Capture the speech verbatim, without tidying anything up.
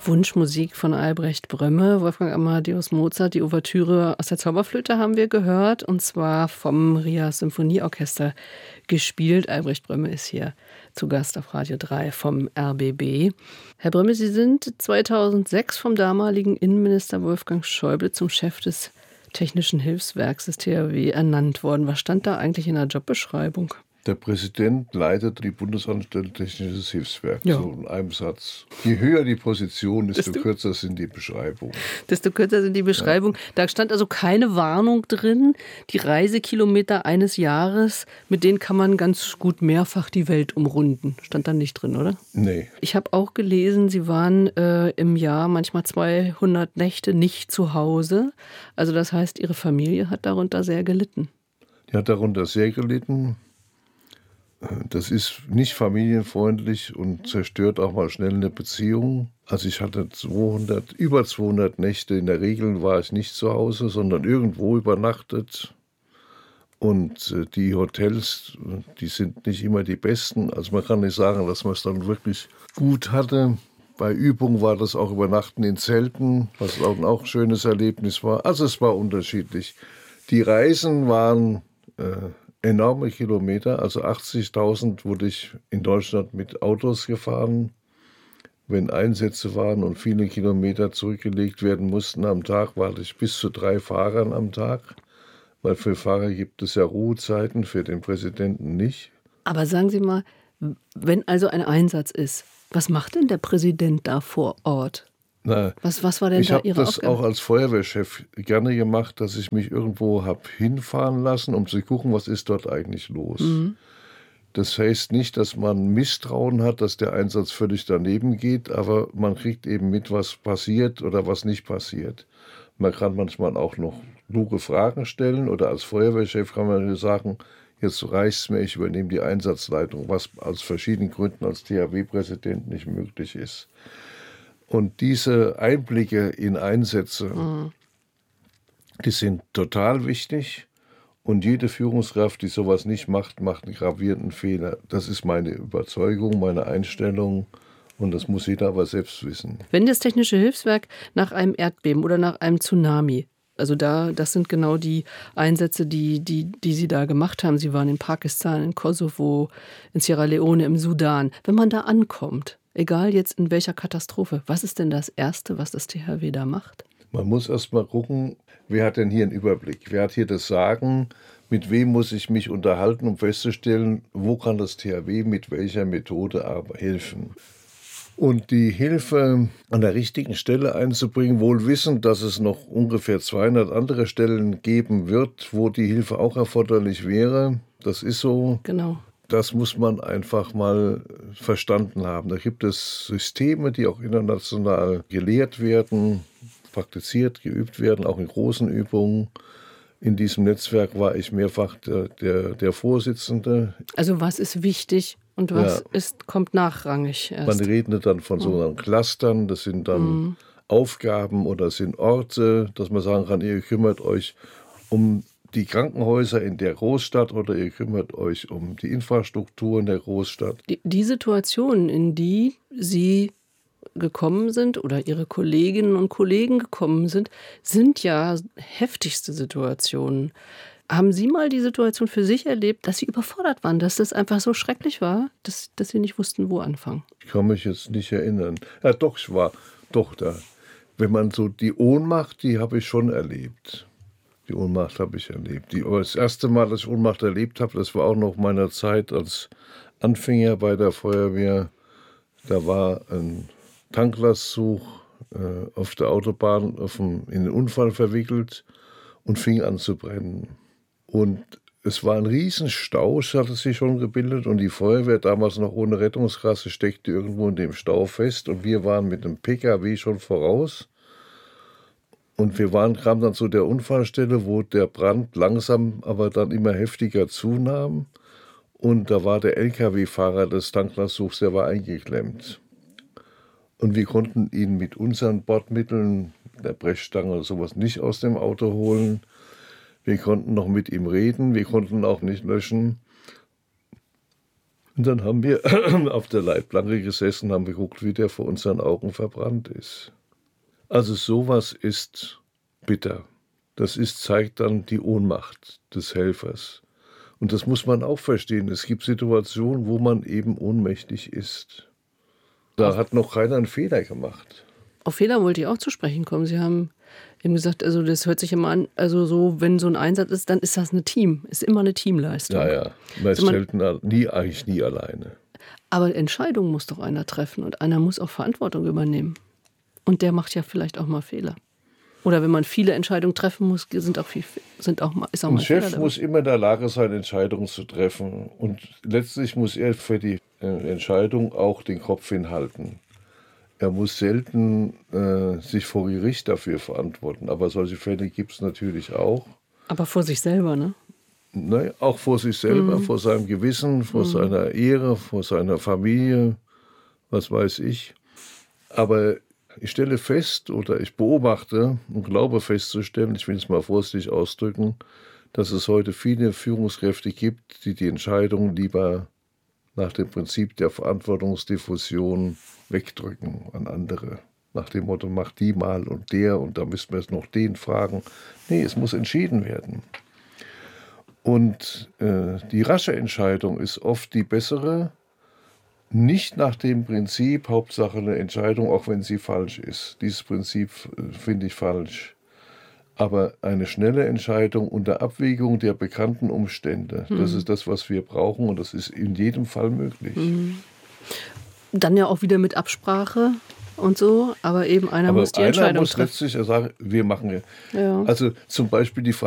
Wunschmusik von Albrecht Brömme, Wolfgang Amadeus Mozart, die Ouvertüre aus der Zauberflöte haben wir gehört, und zwar vom Ria Symphonieorchester gespielt. Albrecht Brömme ist hier zu Gast auf Radio drei vom R B B. Herr Brömme, Sie sind zweitausendsechs vom damaligen Innenminister Wolfgang Schäuble zum Chef des Technischen Hilfswerks des T H W ernannt worden. Was stand da eigentlich in der Jobbeschreibung? Der Präsident leitet die Bundesanstalt Technisches Hilfswerk. Ja. So in einem Satz. Je höher die Position, desto, Desto- kürzer sind die Beschreibungen. Desto kürzer sind die Beschreibungen. Da stand also keine Warnung drin. Die Reisekilometer eines Jahres, mit denen kann man ganz gut mehrfach die Welt umrunden. Stand da nicht drin, oder? Nee, Ich habe auch gelesen, Sie waren äh, im Jahr manchmal zweihundert Nächte nicht zu Hause. Also das heißt, Ihre Familie hat darunter sehr gelitten. die hat darunter sehr gelitten. Das ist nicht familienfreundlich und zerstört auch mal schnell eine Beziehung. Also ich hatte zweihundert, über zweihundert Nächte. In der Regel war ich nicht zu Hause, sondern irgendwo übernachtet. Und äh, die Hotels, die sind nicht immer die besten. Also man kann nicht sagen, dass man es dann wirklich gut hatte. Bei Übung war das auch Übernachten in Zelten, was auch ein auch ein schönes Erlebnis war. Also es war unterschiedlich. Die Reisen waren äh, enorme Kilometer, also achtzigtausend wurde ich in Deutschland mit Autos gefahren. Wenn Einsätze waren und viele Kilometer zurückgelegt werden mussten am Tag, war ich bis zu drei Fahrern am Tag. Weil für Fahrer gibt es ja Ruhezeiten, für den Präsidenten nicht. Aber sagen Sie mal, wenn also ein Einsatz ist, was macht denn der Präsident da vor Ort? Na, Was, was war denn ich da habe Ihre das Aufgabe? auch als Feuerwehrchef gerne gemacht, dass ich mich irgendwo habe hinfahren lassen, um zu gucken, was ist dort eigentlich los. Mhm. Das heißt nicht, dass man Misstrauen hat, dass der Einsatz völlig daneben geht, aber man kriegt eben mit, was passiert oder was nicht passiert. Man kann manchmal auch noch kluge Fragen stellen oder als Feuerwehrchef kann man sagen, jetzt reicht's mir, ich übernehme die Einsatzleitung, was aus verschiedenen Gründen als T H W-Präsident nicht möglich ist. Und diese Einblicke in Einsätze, Mhm. die sind total wichtig. Und jede Führungskraft, die sowas nicht macht, macht einen gravierenden Fehler. Das ist meine Überzeugung, meine Einstellung. Und das muss jeder aber selbst wissen. Wenn das Technische Hilfswerk nach einem Erdbeben oder nach einem Tsunami, also da, das sind genau die Einsätze, die, die, die Sie da gemacht haben. Sie waren in Pakistan, in Kosovo, in Sierra Leone, im Sudan. Wenn man da ankommt, egal jetzt in welcher Katastrophe, was ist denn das Erste, was das T H W da macht? Man muss erst mal gucken, wer hat denn hier einen Überblick? Wer hat hier das Sagen? Mit wem muss ich mich unterhalten, um festzustellen, wo kann das T H W mit welcher Methode aber helfen? Und die Hilfe an der richtigen Stelle einzubringen, wohl wissend, dass es noch ungefähr zweihundert andere Stellen geben wird, wo die Hilfe auch erforderlich wäre. Das ist so. Genau. Das muss man einfach mal verstanden haben. Da gibt es Systeme, die auch international gelehrt werden, praktiziert, geübt werden, auch in großen Übungen. In diesem Netzwerk war ich mehrfach der, der, der Vorsitzende. Also was ist wichtig und was Ja. ist, kommt nachrangig erst? Man redet dann von sogenannten Clustern, das sind dann Mhm. Aufgaben oder sind Orte, dass man sagen kann, ihr kümmert euch um die Krankenhäuser in der Großstadt oder ihr kümmert euch um die Infrastruktur in der Großstadt. Die, die Situation, in die Sie gekommen sind oder Ihre Kolleginnen und Kollegen gekommen sind, sind ja heftigste Situationen. Haben Sie mal die Situation für sich erlebt, dass Sie überfordert waren, dass das einfach so schrecklich war, dass, dass Sie nicht wussten, wo anfangen? Ich kann mich jetzt nicht erinnern. Ja, doch, ich war doch da. Wenn man so die Ohnmacht, die habe ich schon erlebt. Die Ohnmacht habe ich erlebt. Die, aber das erste Mal, dass ich Ohnmacht erlebt habe, das war auch noch meiner Zeit als Anfänger bei der Feuerwehr. Da war ein Tanklastzug äh, auf der Autobahn auf dem, in den Unfall verwickelt und fing an zu brennen. Und es war ein Riesenstau, es hatte sich schon gebildet und die Feuerwehr, damals noch ohne Rettungsgasse, steckte irgendwo in dem Stau fest und wir waren mit dem P K W schon voraus. Und wir waren, kamen dann zu der Unfallstelle, wo der Brand langsam, aber dann immer heftiger zunahm. Und da war der L K W-Fahrer des Tanklastzugs, der war eingeklemmt. Und wir konnten ihn mit unseren Bordmitteln, der Brechstange oder sowas, nicht aus dem Auto holen. Wir konnten noch mit ihm reden, wir konnten auch nicht löschen. Und dann haben wir auf der Leitplanke gesessen, haben geguckt, wie der vor unseren Augen verbrannt ist. Also sowas ist bitter. Das ist, zeigt dann die Ohnmacht des Helfers. Und das muss man auch verstehen. Es gibt Situationen, wo man eben ohnmächtig ist. Da hat noch keiner einen Fehler gemacht. Auf Fehler wollte ich auch zu sprechen kommen. Sie haben eben gesagt, also das hört sich immer an, also so, wenn so ein Einsatz ist, dann ist das eine Team, ist immer eine Teamleistung. Ja, ja, man ist also man, selten, nie, eigentlich nie alleine. Aber Entscheidungen muss doch einer treffen und einer muss auch Verantwortung übernehmen. Und der macht ja vielleicht auch mal Fehler. Oder wenn man viele Entscheidungen treffen muss, sind auch viel, sind auch mal, ist auch mal ein Chef Fehler muss immer in der Lage sein, Entscheidungen zu treffen. Und letztlich muss er für die Entscheidung auch den Kopf hinhalten. Er muss selten äh, sich vor Gericht dafür verantworten. Aber solche Fälle gibt es natürlich auch. Aber vor sich selber, ne? Ne, auch vor sich selber, Mhm. vor seinem Gewissen, vor Mhm. seiner Ehre, vor seiner Familie, was weiß ich. Aber ich stelle fest oder ich beobachte und glaube festzustellen, ich will es mal vorsichtig ausdrücken, dass es heute viele Führungskräfte gibt, die die Entscheidung lieber nach dem Prinzip der Verantwortungsdiffusion wegdrücken an andere. Nach dem Motto, mach die mal und der und da müssen wir jetzt noch den fragen. Nee, es muss entschieden werden. Und äh, die rasche Entscheidung ist oft die bessere, nicht nach dem Prinzip, Hauptsache eine Entscheidung, auch wenn sie falsch ist. Dieses Prinzip äh, finde ich falsch. Aber eine schnelle Entscheidung unter Abwägung der bekannten Umstände, mhm. das ist das, was wir brauchen und das ist in jedem Fall möglich. Mhm. Dann ja auch wieder mit Absprache und so, aber eben einer aber muss die einer Entscheidung muss treffen. letztlich sagen, wir machen ja. Ja. Also zum Beispiel die Frage,